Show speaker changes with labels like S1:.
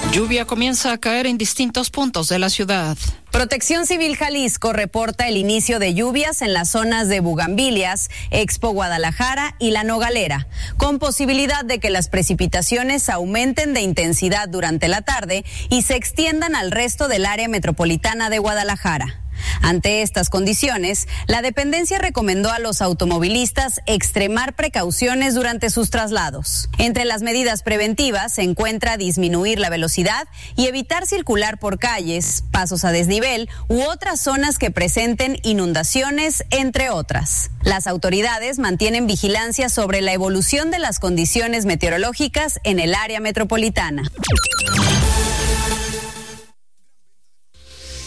S1: Lluvia comienza a caer en distintos puntos de la ciudad.
S2: Protección Civil Jalisco reporta el inicio de lluvias en las zonas de Bugambilias, Expo Guadalajara y La Nogalera, con posibilidad de que las precipitaciones aumenten de intensidad durante la tarde y se extiendan al resto del área metropolitana de Guadalajara. Ante estas condiciones, la dependencia recomendó a los automovilistas extremar precauciones durante sus traslados. Entre las medidas preventivas se encuentra disminuir la velocidad y evitar circular por calles, pasos a desnivel u otras zonas que presenten inundaciones, entre otras. Las autoridades mantienen vigilancia sobre la evolución de las condiciones meteorológicas en el área metropolitana.